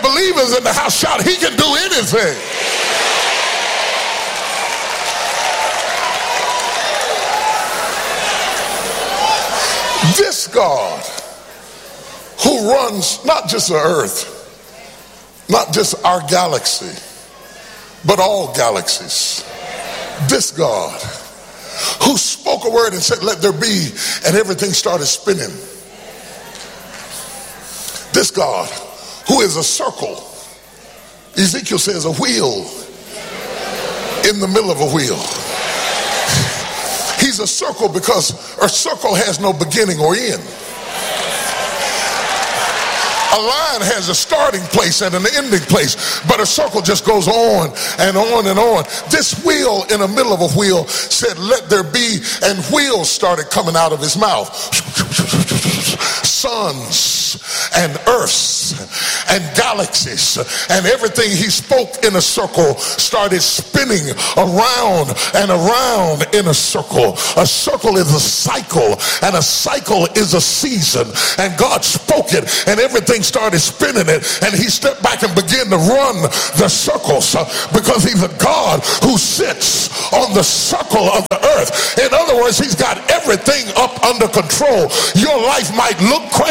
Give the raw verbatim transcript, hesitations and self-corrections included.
believers in the house shout, he can do anything. This God who runs not just the earth, not just our galaxy, but all galaxies. This God who spoke a word and said, let there be, and everything started spinning. This God who is a circle. Ezekiel says a wheel in the middle of a wheel. He's a circle because a circle has no beginning or end. A line has a starting place and an ending place, but a circle just goes on and on and on. This wheel in the middle of a wheel said, let there be, and wheels started coming out of his mouth. Suns and earths and galaxies and everything he spoke in a circle started spinning around and around in a circle. A circle is a cycle, and a cycle is a season, and God spoke it and everything started spinning it, and he stepped back and began to run the circles uh, because he's a God who sits on the circle of the earth. In other words, he's got everything up under control. Your life might look crazy